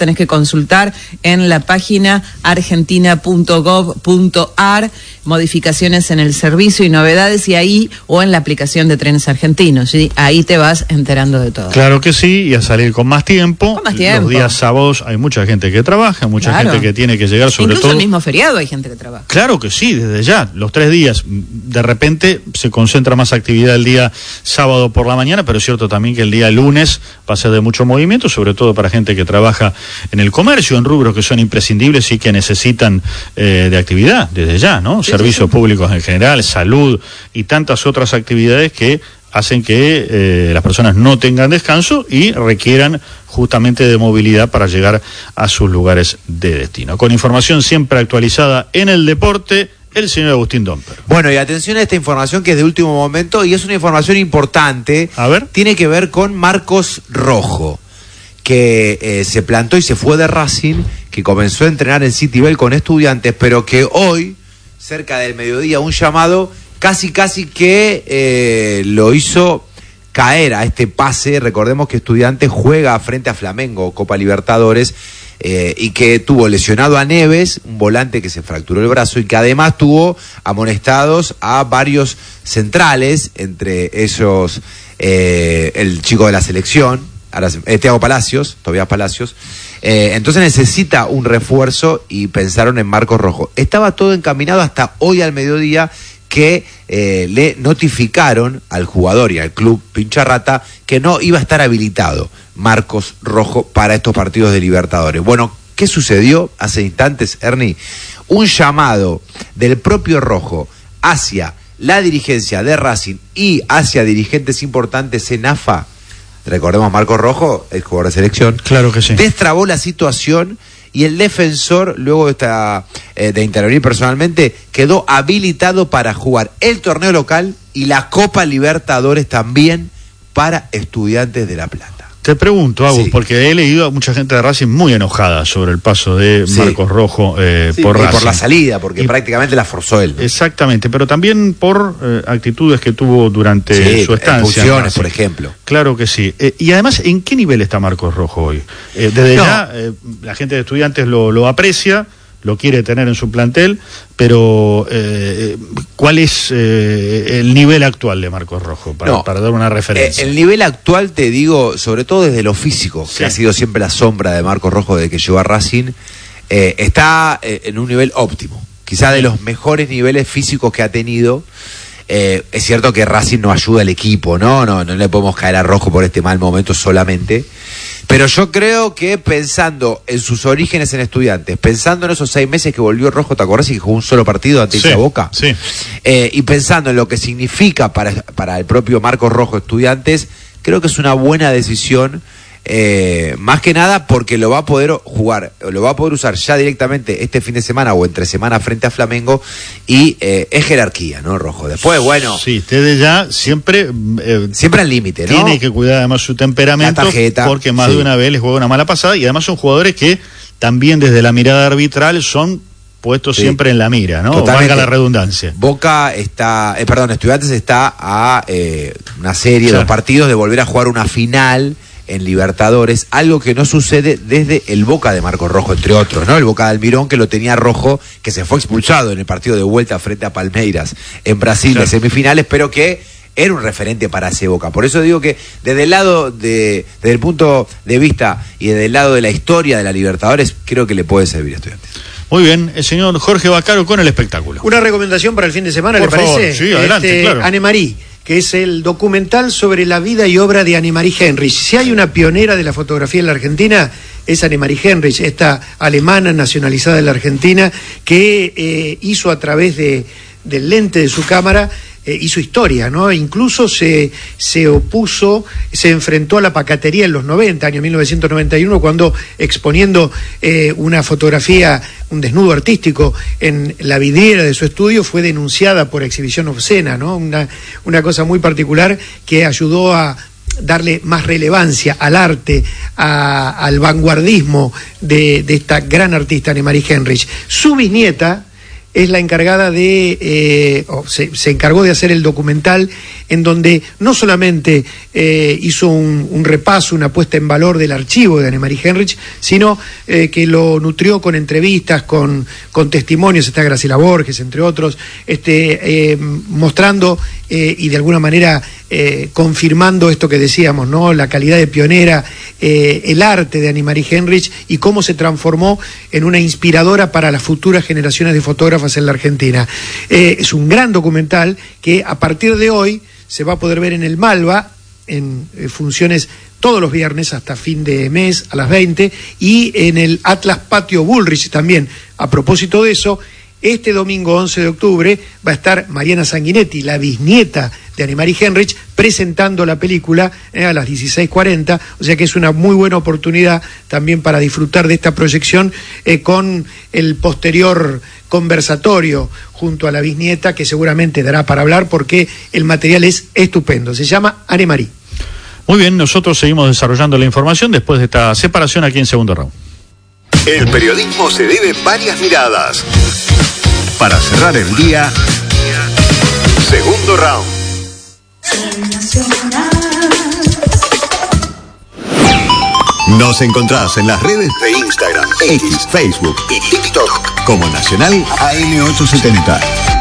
tenés que consultar en la página argentina.gov.ar, modificaciones en el servicio y novedades, y ahí, o en la aplicación de Trenes Argentinos, ¿sí? Ahí te vas enterando de todo. Claro que sí, y a salir con más tiempo. Con más tiempo. Los días sábados hay mucha gente que trabaja, mucha gente que tiene que llegar, sobre Incluso todo... el mismo feriado hay gente que trabaja. Claro que sí, desde ya, los 3 días. De repente se concentra más actividad el día sábado por la mañana, pero es cierto también que el día lunes va a ser de mucho movimiento, sobre todo para gente que trabaja en el comercio, en rubros que son imprescindibles y que necesitan de actividad desde ya, ¿no? Sí, Servicios públicos en general, salud y tantas otras actividades que hacen que las personas no tengan descanso y requieran justamente de movilidad para llegar a sus lugares de destino. Con información siempre actualizada en el deporte, el señor Agustín Domper. Bueno, y atención a esta información que es de último momento y es una información importante. A ver. Tiene que ver con Marcos Rojo, que se plantó y se fue de Racing, que comenzó a entrenar en Citibel con Estudiantes, pero que hoy, cerca del mediodía, un llamado casi que lo hizo caer a este pase. Recordemos que Estudiantes juega frente a Flamengo, Copa Libertadores, y que tuvo lesionado a Neves, un volante que se fracturó el brazo, y que además tuvo amonestados a varios centrales, entre esos el chico de la selección, Tobias Palacios. Entonces necesita un refuerzo y pensaron en Marcos Rojo. Estaba todo encaminado hasta hoy al mediodía, que le notificaron al jugador y al club Pincharrata que no iba a estar habilitado Marcos Rojo para estos partidos de Libertadores. Bueno, ¿qué sucedió hace instantes, Ernie? Un llamado del propio Rojo hacia la dirigencia de Racing y hacia dirigentes importantes en AFA. Recordemos, Marcos Rojo, el jugador de selección. Claro que sí. Destrabó la situación y el defensor, luego de intervenir personalmente, quedó habilitado para jugar el torneo local y la Copa Libertadores también para Estudiantes de La Plata. Te pregunto, Agus, Sí. porque he leído a mucha gente de Racing muy enojada sobre el paso de Marcos Rojo por Racing. Por la salida, porque prácticamente la forzó él, ¿no? Exactamente, pero también por actitudes que tuvo durante su estancia. Expulsiones, por ejemplo. Claro que sí. Y además, ¿en qué nivel está Marcos Rojo hoy? Desde ya, la gente de Estudiantes lo aprecia, lo quiere tener en su plantel, pero ¿cuál es el nivel actual de Marcos Rojo? Para dar una referencia. El nivel actual, te digo, sobre todo desde lo físico, que ha sido siempre la sombra de Marcos Rojo desde que llegó a Racing, está en un nivel óptimo, quizá de los mejores niveles físicos que ha tenido. Es cierto que Racing no ayuda al equipo, no le podemos caer a Rojo por este mal momento solamente, pero yo creo que pensando en sus orígenes en Estudiantes, pensando en esos 6 meses que volvió Rojo, ¿te acordás? Y que jugó un solo partido ante esa Boca, sí. Y pensando en lo que significa para el propio Marcos Rojo Estudiantes, creo que es una buena decisión. Más que nada porque lo va a poder jugar, lo va a poder usar ya directamente este fin de semana o entre semana frente a Flamengo, y es jerarquía, ¿no, Rojo? Después, bueno, sí, desde ya siempre siempre al límite, ¿no? Tiene que cuidar además su temperamento, la tarjeta, porque más de una vez les juega una mala pasada, y además son jugadores que también desde la mirada arbitral son puestos siempre en la mira, ¿no? Valga la redundancia. Boca está, Estudiantes está a una serie de partidos de volver a jugar una final en Libertadores, algo que no sucede desde el Boca de Marcos Rojo, entre otros, ¿no? El Boca de Almirón, que lo tenía Rojo, que se fue expulsado en el partido de vuelta frente a Palmeiras en Brasil, de semifinales, pero que era un referente para ese Boca. Por eso digo que desde el punto de vista y desde el lado de la historia de la Libertadores, creo que le puede servir a Estudiantes. Muy bien, el señor Jorge Vaccaro con el espectáculo. Una recomendación para el fin de semana, por ¿le parece? Favor. Sí, adelante, claro. Annemarie, que es el documental sobre la vida y obra de Annemarie Henrich. Si hay una pionera de la fotografía en la Argentina, es Annemarie Henrich, esta alemana nacionalizada de la Argentina, que hizo a través del lente de su cámara, hizo historia, ¿no? Incluso se opuso, se enfrentó a la pacatería en los 90, año 1991, cuando exponiendo una fotografía, un desnudo artístico en la vidriera de su estudio, fue denunciada por exhibición obscena, ¿no? Una cosa muy particular que ayudó a darle más relevancia al arte, al vanguardismo de esta gran artista Annemarie Henrich. Su bisnieta es la encargada se encargó de hacer el documental, en donde no solamente hizo un repaso, una puesta en valor del archivo de Annemarie Henrich, sino que lo nutrió con entrevistas, con testimonios. Está Graciela Borges, entre otros, mostrando y de alguna manera confirmando esto que decíamos, ¿no? La calidad de pionera, el arte de Annemarie Henrich y cómo se transformó en una inspiradora para las futuras generaciones de fotógrafas en la Argentina. Es un gran documental que a partir de hoy se va a poder ver en el Malva, en funciones todos los viernes hasta fin de mes a las 20, y en el Atlas Patio Bullrich también. A propósito de eso, este domingo 11 de octubre va a estar Mariana Sanguinetti, la bisnieta de Annemarie Henrich, presentando la película a las 16:40, o sea que es una muy buena oportunidad también para disfrutar de esta proyección con el posterior conversatorio junto a la bisnieta, que seguramente dará para hablar porque el material es estupendo. Se llama Annemarie. Muy bien, nosotros seguimos desarrollando la información después de esta separación aquí en Segundo Round. El periodismo se debe varias miradas. Para cerrar el día, Segundo Round. Nos encontrás en las redes de Instagram, X, Facebook y TikTok como Nacional AM870.